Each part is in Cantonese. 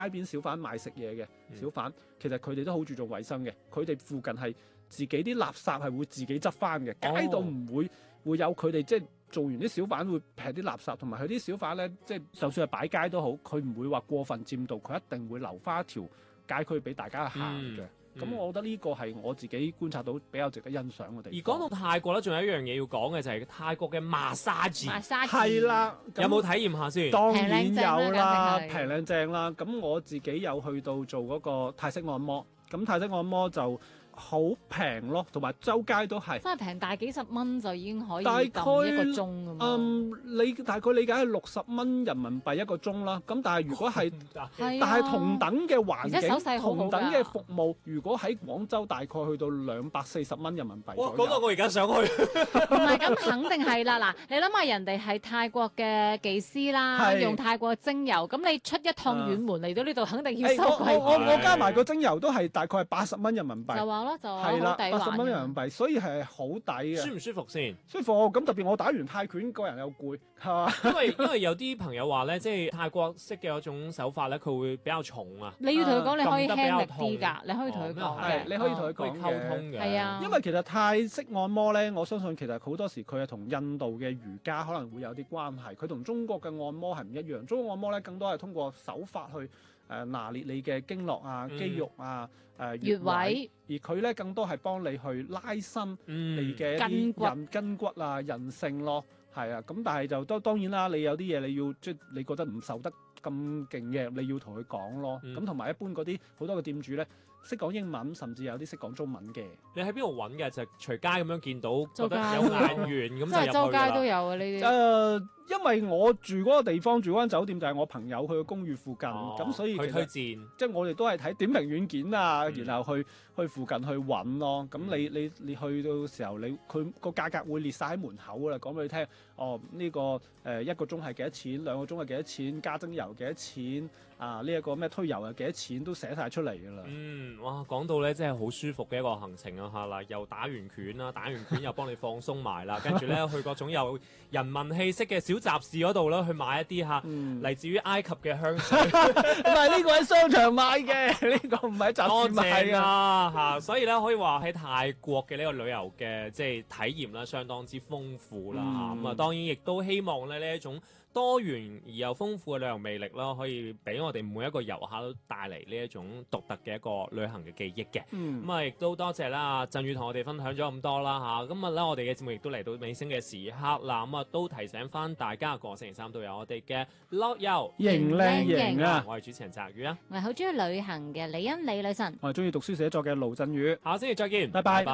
邊小販賣食嘢嘅小販，其實佢哋都好注重衞生嘅。佢哋附近係自己啲垃圾係會自己執翻嘅，街道唔會有佢哋即係做完啲小販會劈啲垃圾，同埋佢啲小販咧，即係就算係擺街都好，佢唔會話過分佔道，佢一定會留翻一條街區俾大家行嘅。咁我覺得呢個係我自己觀察到比較值得欣賞嘅地方。 而講到泰國咧，仲有一樣嘢要講嘅就係泰國嘅 massage。 係啦， 有冇體驗下先？ 當然有啦，平靚正啦。咁我自己有去到做嗰個泰式按摩，咁泰式按摩就好平咯，同埋周街都係真係平，大幾十蚊就已經可以大概撳一個鐘咁樣。 你大概理解係60蚊人民幣一個鐘啦。咁但係如果係但係同等嘅環境、同等嘅服務，如果喺廣州大概去到240蚊人民幣左右。 講到我而家想去。 唔係咁，肯定係啦。嗱，你諗下人哋係泰國嘅技師啦，用泰國精油，咁你出一趟遠門嚟到呢度，肯定要收貴。 我加埋個精油都係大概係80蚊人民幣。 就話咯，就話係啦好抵玩。 80蚊人民幣，所以係好抵嘅。 舒唔舒服先？ 舒服。咁特別我打完泰拳，個人又攰，係嘛？ 因為有啲朋友話咧，即係泰國式嘅嗰種手法咧，佢會比較重啊。 你要同佢講，你可以輕力啲㗎，你可以同佢講嘅。 你可以同佢講溝通嘅。 係啊。 因為其實泰式按摩咧，我相信其實好多時佢係同印度嘅瑜伽可能會有啲關係。佢同中國嘅按摩係唔一樣。中國按摩咧更多係通過手法去拿捏你嘅經絡啊、肌肉啊、穴位，而佢咧更多係幫你去拉伸你嘅一啲筋骨啊、韌性咯，係啊。咁但係就當然啦，你有啲嘢你要即係你覺得唔受得咁勁嘅，你要同佢講咯。咁同埋一般嗰啲好多嘅店主咧，識講英文，甚至有啲識講中文嘅。 你喺邊度揾嘅？就隨街咁樣見到，覺得有眼緣咁就入去啦。 即係周街都有啊呢啲。 因為我住嗰個地方，住嗰間酒店就係我朋友去嘅公寓附近，咁所以佢推薦， 即係我哋都係睇點評軟件啊，然後去附近去揾咯。咁你去到時候，佢個價格會列晒喺門口噶啦，講俾你聽。哦，呢個一個鐘係幾多錢，2個鐘係幾多錢，加精油幾多錢啊？呢一個咩推油係幾多錢，都寫晒出嚟噶啦。 哇，講到咧真係好舒服嘅一個行程啊嚇啦，又打完拳啦，打完拳又幫你放鬆埋啦，跟住咧去各種有人文氣息嘅小集市嗰度啦，去買一啲嚇嚟自於埃及嘅香水。 唔係呢個喺商場買嘅，呢個唔係喺集市買㗎嚇。所以咧可以話喺泰國嘅呢個旅遊嘅即係體驗啦，相當之豐富啦嚇。咁啊當然亦都希望咧呢一種多元而又豐富嘅旅遊魅力啦，可以俾我哋每一個遊客都帶嚟呢一種獨特嘅一個旅行嘅記憶嘅。咁啊，亦都多謝啦，振宇同我哋分享咗咁多啦嚇。今日咧，我哋嘅節目亦都嚟到尾聲嘅時刻啦。咁啊，都提醒翻大家，個星期三都有我哋嘅樂遊型靚型啊！ 我係主持人澤宇啊， 我係好中意旅行嘅李欣李女神， 我係中意讀書寫作嘅盧振宇。 下星期再見， 拜拜。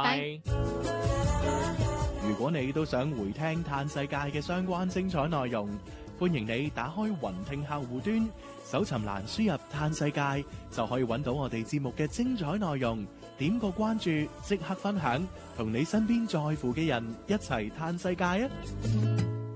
如果你都想回聽嘆世界嘅相關精彩內容，歡迎你打開雲聽客戶端，搜尋欄輸入嘆世界，就可以揾到我哋節目嘅精彩內容。點個關注，即刻分享，同你身邊在乎嘅人一齊嘆世界啊！